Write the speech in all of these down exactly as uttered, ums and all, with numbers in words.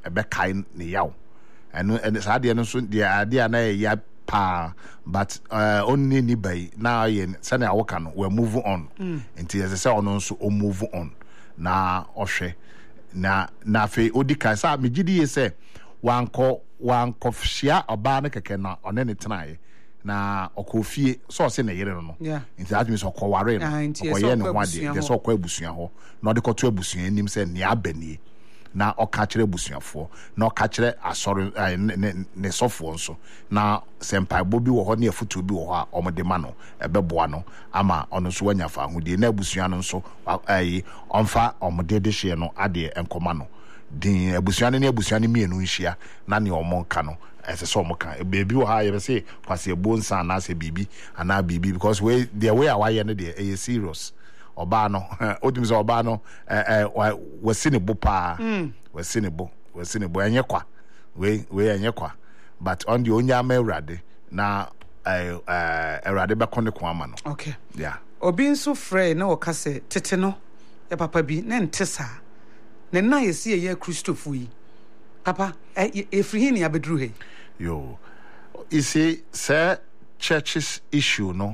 ebe kai ne yaw eno and saa de no so de ade na ya pa but uh, only ni bay na ye sane awoka no we move on nti yes say ono nso o move on na ohwe na na fe odika sa megidi ye say wanko wanko fia oba na keke na one ne tenaye na okofie so se na yere no nti that means okoware no okoye ne ho ade je so okwa abusua ho na ode koto abusua anim se ne abanie na oka kire busuafo na oka kire asori ne sofo nso na sempai bobi wo ho ne afutu bi wo ho a omode ma no ebeboa no ama ono so wanya fa ahudie na abusua no nso ayi onfa omode de hye no ade enkoma no din abusua ne abusua ne mienu nhia na ne omonka no ese so omonka bebi wo ha ye say kwase bonsa na se bibi ana bibi because we the way awaye no de e serious oba no odim so oba no eh eh wasine bo pa wasine bo wasine bo enye kwa we we enye kwa but on the onya ma urade na eh eh urade be konne kwa ama no okay yeah obi nso frɛ na okase tete no ya papa bi na ntesa na na yesi ye Christopher yi papa e free hin ya bedru he yo you see sir churches issue no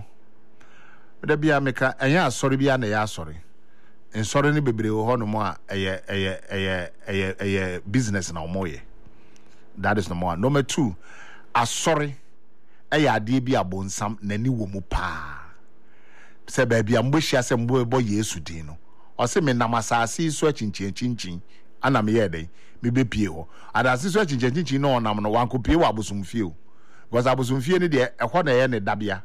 da bia meka enya asori bia na ya asori ensori ni bebre ho no mo a eye eye eye eye eye business na omoye that is number one. Number two, asori eye ade bi abonsam nani wo mu pa se ba bia mbohia se mbo bo Yesu din no o se me namasase so achinchin chinchin ana me ye den me bepie ho adase so achinchin chinchin no onam no wankopie wa abosomfie o because abosomfie ni de ehọ na ye ne dabia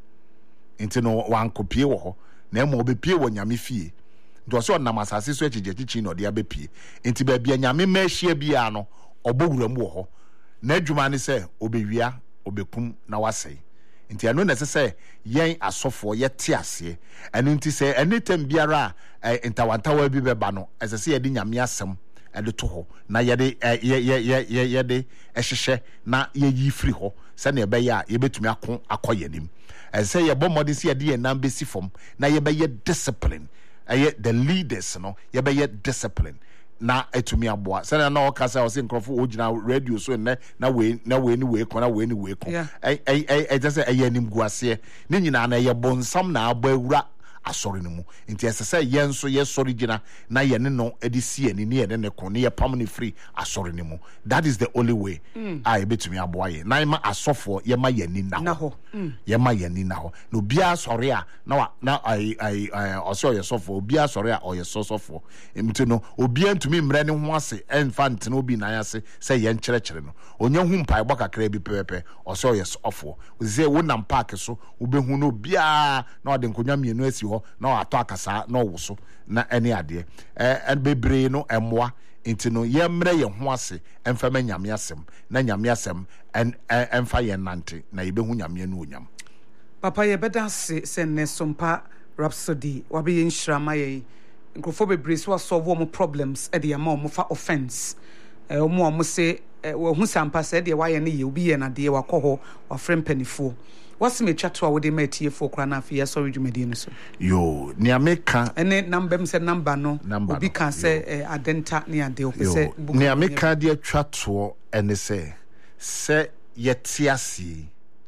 nti no wankopie wo ho na emo obepie wo nyame fie nti so nam asase so achijechichi no de abepie nti ba bia nyame ma hia bia no obowuram wo ho na adwuma ne se obewia obekum na wasei nti ano na se yen asofo ye te ase eno nti se anytime biara ntawantawa bi beba no esese ye de nyame asem ede to ho na ye de ye ye ye ye de ehhehye na ye yi free ho se na ebe ya ye betumi akon akoyanim say ye bomodi si ade ye nambe si fom na ye be ye discipline eh the leaders no ye be ye discipline na etumi aboa say na o kasa o se nkrofo o gina radio so na na we na we ni we ko na we ni we ko eh eh eh just say eh anim guase ni nyina na ye bonsam na aba awura asori no mu nti esese ye nso ye sori gina na ye ne no edisi ani ne ye ne ko ne ye pam ne free asori no mu that is the only way I betumi aboa ye na ma asofo ye ma ye ni na ho ye ma ye ni na ho no bia asori a na na ai ai oso ye sofo obi asori a oye sosofo nti no obi antumi mre ne ho ase enfant no obi na ase se ye nkyerechire no onye hu mpai gbo kakra bi pepepe oso ye sofo ze wo nam park so obehu no bia na ode nkonya mienu asi no ato akasa no woso na ene ade eh bebre no emwa nti no ye mre ye ho ase emfa ma nyame asem na nyame asem en emfa ye nante na ye behu nyame no onyam papa ye beda se se ne sompa rhapsody wabe ye nhrama ye nkrofo bebre so solve mo problems e de ma mo fa offense eh omo mo se wo hu sampa se de wa ye ne ye obi ye na de wa kɔ wa frem panifo what's me chat to with the metie for krana afia sorry jumedi no so yo ni ameka ene number se number no obi kan se adenta ni ade o se ni ameka de atwa to ene se se yetiasi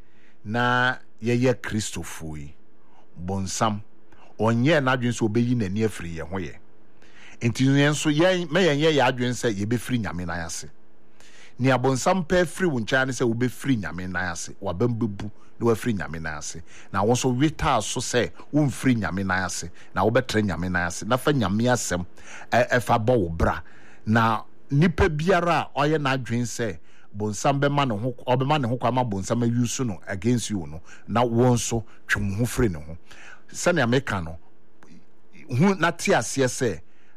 na ye ye Christopher yi bonsam onye na adwen se obeyi nani afiri ye ho ye enti nso ye me ye ye adwen se ye be free nyame na yase ni abonsam pa free woncha ne se obe free nyame na yase wabambebu no wa free nyame na ase na wo so weta so se wo free nyame na ase na wo betre nyame na ase na fa nyame asem e fa bo wo bra na nipa biara oye na adwen se bonsam be ma ne ho obe ma ne ho kwa ma bonsam ayusu no against you no na wo so twem ho free ne ho se na America no hu na ti ase se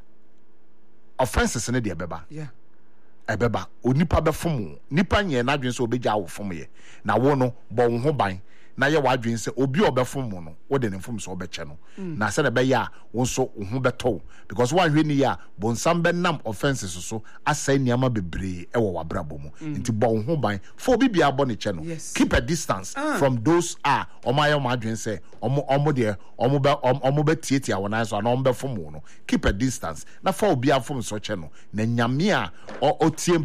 offenses ne de beba yeah ebeba onipa befom nipa nye na adwen se obegya wo fom ye na wo no bo wo ho ban na ye wadwen se obi obefom no wo de ne fom so obeche no na se de be ya wo so wo ho beto because one hwe ni ya bonsam be nam offenses so asai niama bebre e wo wabrabo mu nti bo wo ho ban for obi bia bo ne che no keep a distance ah. from those are omaye omadwen se omo omo de omo be omo be tietia wona so na omo be fom no keep a distance na for obi afom so che no na nyame a o tie